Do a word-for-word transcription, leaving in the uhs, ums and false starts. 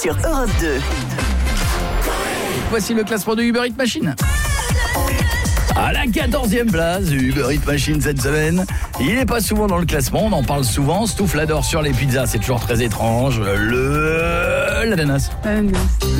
sur Europe deux. Voici le classement de Uber Eats Machine. À la quatorzième place, Uber Eats Machine cette semaine. Il n'est pas souvent dans le classement, on en parle souvent. Stouff l'adore sur les pizzas, c'est toujours très étrange. Le... l'ananas. Ananas.